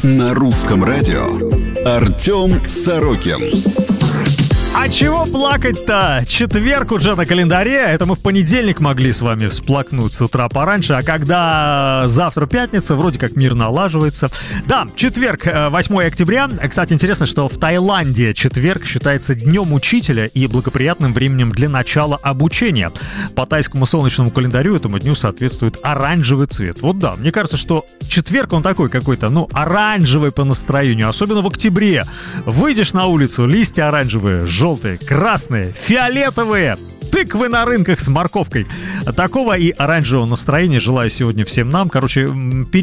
На русском радио Артем Сорокин. А чего плакать-то? Четверг уже на календаре. Это мы в понедельник могли с вами всплакнуть с утра пораньше. А когда завтра пятница, вроде как мир налаживается. Да, четверг, 8 октября. Кстати, интересно, что в Таиланде четверг считается днем учителя и благоприятным временем для начала обучения. По тайскому солнечному календарю этому дню соответствует оранжевый цвет. Вот да, мне кажется, что четверг он такой какой-то, оранжевый по настроению. Особенно в октябре. Выйдешь на улицу, листья оранжевые, желтые, красные, фиолетовые, тыквы на рынках с морковкой. Такого и оранжевого настроения желаю сегодня всем нам.